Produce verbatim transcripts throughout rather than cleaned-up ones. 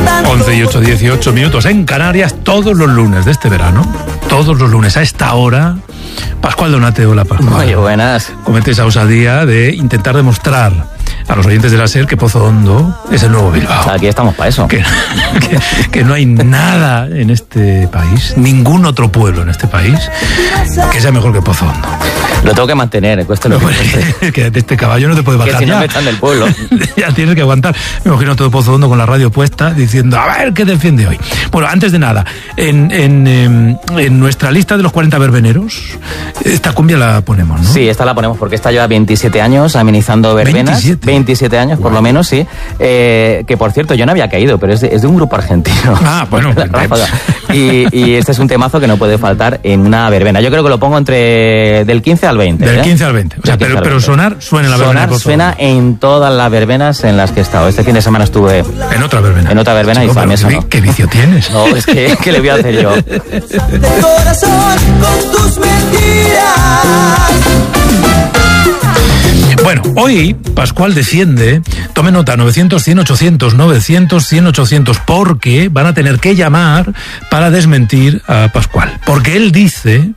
once y ocho, dieciocho minutos en Canarias, todos los lunes de este verano, todos los lunes a esta hora, Pascual Donate, hola Pascual. Muy buenas. Comete esa osadía de intentar demostrar a los oyentes de la SER que Pozo Hondo es el nuevo Bilbao. Aquí estamos para eso. Que, que, que no hay nada en este país, ningún otro pueblo en este país, que sea mejor que Pozo Hondo. Lo tengo que mantener, cuesta lo no, que cueste. Que de este caballo no te puedes bajar que si ya. no me echan del pueblo. Ya tienes que aguantar. Me imagino todo Pozo Hondo con la radio puesta diciendo, a ver, ¿qué defiende hoy? Bueno, antes de nada, en, en, en, en nuestra lista de los cuarenta verbeneros, esta cumbia la ponemos, ¿no? Sí, esta la ponemos porque esta lleva veintisiete años amenizando verbenas. veintisiete, veintisiete años, por lo menos, sí. Eh, que, por cierto, yo no había caído, pero es de, es de un grupo argentino. Ah, bueno. y, y este es un temazo que no puede faltar en una verbena. Yo creo que lo pongo entre del quince al veinte. Del ¿eh? quince al veinte. O sea, pero, pero sonar suena en la verbena. Sonar suena en todas las verbenas en las que he estado. Este fin de semana estuve en otra verbena. En otra verbena. Chico, y para eso no. ¿Qué vicio tienes? No, es que, ¿qué le voy a hacer yo? De corazón con tus mentiras. Bueno, hoy Pascual defiende, tome nota, novecientos, cien, ochocientos, novecientos, cien, ochocientos, porque van a tener que llamar para desmentir a Pascual. Porque él dice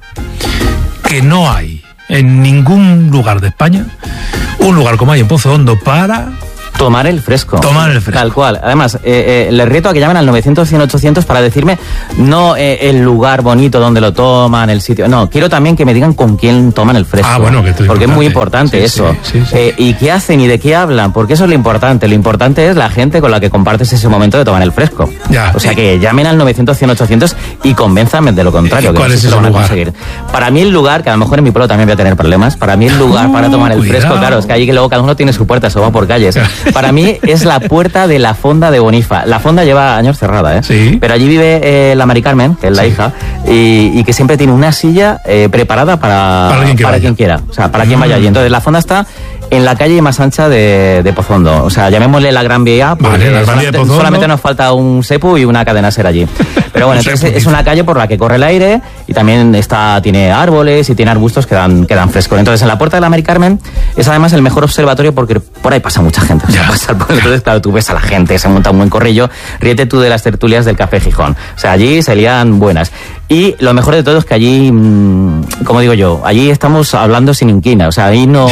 que no hay en ningún lugar de España un lugar como hay en Pozo Hondo para... Tomar el fresco. Tomar el fresco. Tal cual. Además, eh, eh, les reto a que llamen al novecientos, cien, ochocientos para decirme no eh, el lugar bonito donde lo toman, el sitio. No, quiero también que me digan con quién toman el fresco. Ah, bueno, que esto es porque importante. Es muy importante sí, eso. Sí, sí, sí. Eh, y qué hacen y de qué hablan, porque eso es lo importante. Lo importante es la gente con la que compartes ese momento de tomar el fresco. Ya. O sea, que llamen al novecientos, cien, ochocientos y convénzanme de lo contrario. ¿Y cuál que es ese ese lo van a lugar? conseguir. Para mí el lugar, que a lo mejor en mi pueblo también voy a tener problemas, para mí el lugar Uh, para tomar el cuidado. fresco, claro, es que allí que luego cada uno tiene su puerta, se va por calles. Para mí es la puerta de la fonda de Bonifa. La fonda lleva años cerrada, ¿eh? Sí. Pero allí vive eh, la Mari Carmen, que es la Sí. hija, y, y que siempre tiene una silla eh, preparada para, Para quien que para vaya. quien quiera. O sea, para quien Mm. vaya allí. Entonces, la fonda está en la calle más ancha de, de Pozo Hondo. O sea, llamémosle la Gran Vía, porque Vale, la Gran Vía de solamente, Pozo Hondo. solamente nos falta un sepu y una cadena ser allí. Pero bueno, Un entonces sepu, es una calle por la que corre el aire y también está, tiene árboles y tiene arbustos que dan, que dan fresco. Entonces, en la puerta de la Mari Carmen es además el mejor observatorio porque por ahí pasa mucha gente. O sea, Ya. pasa por- entonces, claro, tú ves a la gente, se monta un buen corrillo. Ríete tú de las tertulias del Café Gijón. O sea, allí se lían buenas. Y lo mejor de todo es que allí, mmm, como digo yo, allí estamos hablando sin inquina. O sea, ahí no,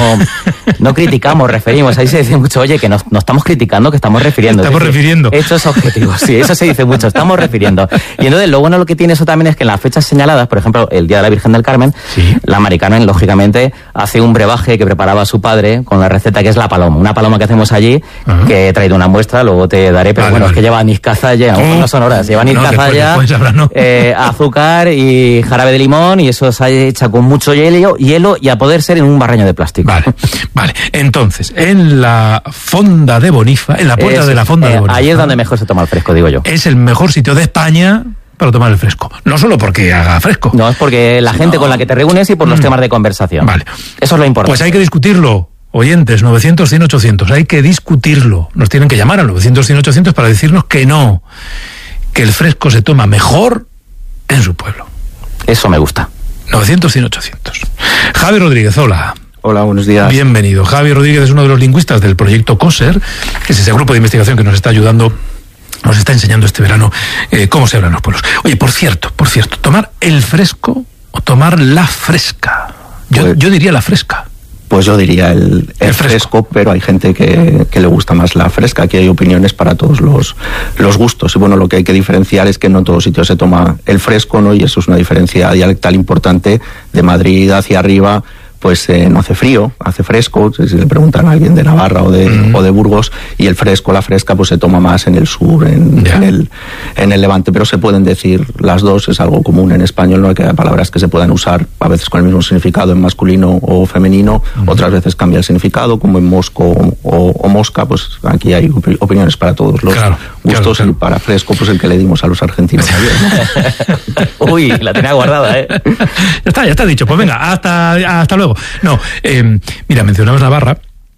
no criticamos, referimos. Ahí se dice mucho, oye, que no, no estamos criticando, que estamos refiriendo. Estamos Es decir, refiriendo. hechos objetivos, sí, eso se dice mucho, estamos refiriendo. Y entonces, lo bueno lo que tiene eso también es que en las fechas señaladas, por ejemplo, el Día de la Virgen del Carmen, Sí. la Mari Carmen, lógicamente, hace un brebaje que preparaba su padre con la receta que es la paloma. Una paloma que hacemos allí, Ajá. que he traído una muestra, luego te daré, pero Vale, bueno, vale. es que lleva anís cazalla, aunque Oh. no son horas, lleva anís No, después- cazalla, después sabrá, ¿no? eh, azúcar y jarabe de limón, y eso se echa con mucho hielo, hielo y a poder ser en un barreño de plástico. Vale, vale. Entonces, en la fonda de Bonifa, en la puerta Es- de la fonda eh, de Bonifa, ahí es donde mejor se toma el fresco, digo yo. es el mejor sitio de España para tomar el fresco. No solo porque haga fresco. No, es porque la gente No. con la que te reúnes y por los Mm. temas de conversación. Vale. Eso es lo importante. Pues hay que discutirlo. Oyentes, novecientos, cien, ochocientos. Hay que discutirlo. Nos tienen que llamar al novecientos, cien, ochocientos para decirnos que no. Que el fresco se toma mejor en su pueblo. Eso me gusta. novecientos, cien, ochocientos. Javi Rodríguez, hola. Hola, buenos días. Bienvenido. Javi Rodríguez es uno de los lingüistas del proyecto COSER, que es ese grupo de investigación que nos está ayudando, nos está enseñando este verano eh, cómo se hablan los pueblos. Oye, por cierto, por cierto, tomar el fresco o tomar la fresca. Yo, Pues- yo diría la fresca. Pues yo diría el, el El fresco. fresco, pero hay gente que, que le gusta más la fresca. Aquí hay opiniones para todos los, los gustos. Y bueno, lo que hay que diferenciar es que no en todos sitios se toma el fresco, ¿no? Y eso es una diferencia dialectal importante. De Madrid hacia arriba, pues eh, no hace frío, hace fresco. Si le preguntan a alguien de Navarra o de, Mm. o de Burgos, y el fresco, la fresca, pues se toma más en el sur, en, Ya. en el, en el Levante. Pero se pueden decir las dos, es algo común en español, ¿no? Que hay palabras que se puedan usar a veces con el mismo significado en masculino o femenino, otras veces cambia el significado, como en mosco o, o mosca. Pues aquí hay opi- opiniones para todos los Claro, gustos, claro, claro. y para fresco, pues el que le dimos a los argentinos ayer, ¿no? Uy, la tenía guardada, ¿eh? Ya está, ya está dicho. Pues venga, hasta, hasta luego. No, eh, mira, mencionabas Navarra.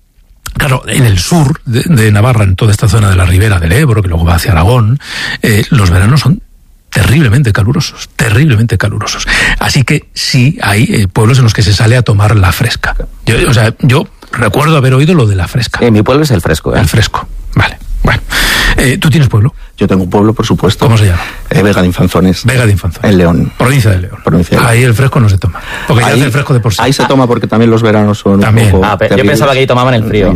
Claro, en el sur de, de Navarra, en toda esta zona de la ribera del Ebro, que luego va hacia Aragón, eh, los veranos son terriblemente calurosos, terriblemente calurosos. Así que sí hay eh, pueblos en los que se sale a tomar la fresca. Yo, o sea, yo recuerdo haber oído lo de la fresca. En mi pueblo es el fresco, ¿eh? El fresco, vale. Bueno, eh, ¿tú tienes pueblo? Yo tengo un pueblo, por supuesto. ¿Cómo se llama? Eh, Vega de Infanzones. Vega de Infanzones. En León. Provincia de León. Provincia de León. Ahí el fresco no se toma. Porque ahí, ya hace el fresco de por sí. Ahí se toma porque también los veranos son también. un poco Ah, yo pensaba que ahí tomaban el frío.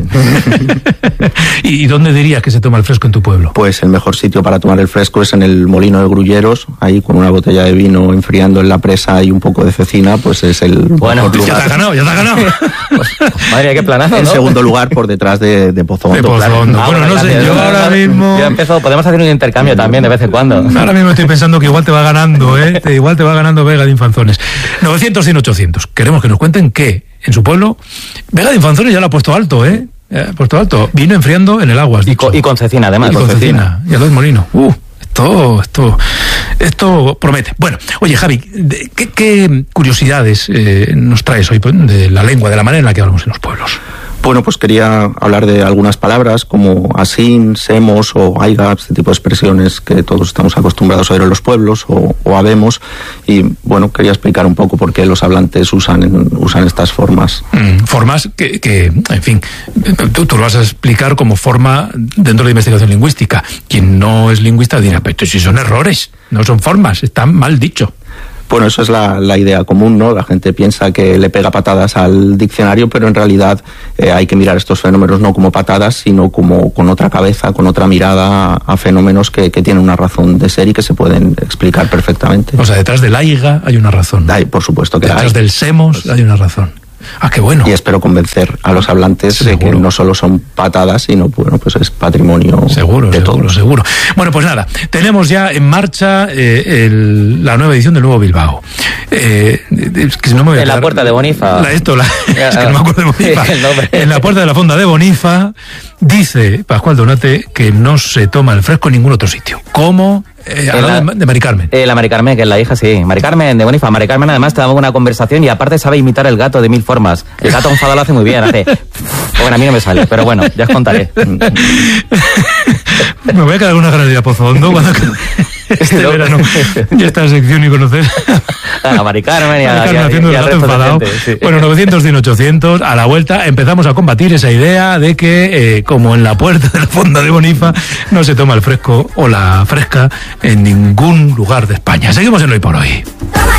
¿Y dónde dirías que se toma el fresco en tu pueblo? Pues el mejor sitio para tomar el fresco es en el Molino de Grulleros, ahí con una botella de vino enfriando en la presa y un poco de cecina, pues es el bueno, mejor lugar. Ya te has ganado, ya te has ganado. Pues, madre mía, qué planazo, ¿no? En segundo lugar, por detrás de, de Pozondo. De Pozondo. Ah, bueno, no sé, gracias. yo ahora mismo... Yo empiezo, podemos hacer un intercambio también de vez en cuando. Ahora mismo estoy pensando que igual te va ganando, ¿eh? Te- igual te va ganando Vega de Infanzones. novecientos, cien, ochocientos. Queremos que nos cuenten que en su pueblo Vega de Infanzones ya lo ha puesto alto, ¿eh? Eh, Ha puesto alto. Vino enfriando en el agua, has Y dicho. con, y con cecina, además. Y con cecina. Y a los Molino. Uh, esto, esto, esto promete. Bueno, oye, Javi, de- ¿qué, qué curiosidades eh, nos traes hoy de la lengua, de la manera en la que hablamos en los pueblos? Bueno, pues quería hablar de algunas palabras como asín, semos o aiga, este tipo de expresiones que todos estamos acostumbrados a oír en los pueblos o, o habemos. Y bueno, quería explicar un poco por qué los hablantes usan, usan estas formas. Mm, formas que, que, en fin, tú, tú lo vas a explicar como forma dentro de investigación lingüística. Quien no es lingüista dirá, pero si son errores, no son formas, está mal dicho. Bueno, eso es la, la idea común, ¿no? La gente piensa que le pega patadas al diccionario, pero en realidad eh, hay que mirar estos fenómenos no como patadas, sino como con otra cabeza, con otra mirada a, a fenómenos que, que tienen una razón de ser y que se pueden explicar perfectamente. O sea, detrás del aiga hay una razón. Hay, por supuesto que la Detrás hay. del semos hay una razón. Ah, qué bueno. Y espero convencer a los hablantes de que Seguro. no solo son patadas, sino bueno, pues es patrimonio Seguro, de seguro, todos. seguro. Bueno, pues nada, tenemos ya en marcha eh, el- la nueva edición del Nuevo Bilbao. Eh, es que si no me voy a En la quedar- puerta de Bonifa. La, esto, la, es que no me acuerdo de Bonifa. El nombre. En la puerta de la fonda de Bonifa dice Pascual Donate que no se toma el fresco en ningún otro sitio. ¿Cómo? Eh, En la- de Mari Carmen. Eh, la Mari Carmen, que es la hija, sí. Mari Carmen de Bonifa. Mari Carmen además te daba una conversación y aparte sabe imitar el gato de mil formas. El gato enfadado lo hace muy bien, hace... Bueno, a mí no me sale, pero bueno, ya os contaré. Me voy a quedar con una ganas de ir a Pozondo cuando este No. verano y esta sección y conocer A Mari Carmen y, a, Mari Carmen y a- haciendo y el al gato resto de enfadado. gente, sí. Bueno, novecientos, cien, ochocientos, a la vuelta empezamos a combatir esa idea de que, eh, como en la puerta de la fonda de Bonifa, no se toma el fresco o la fresca en ningún lugar de España. Seguimos en Hoy por Hoy.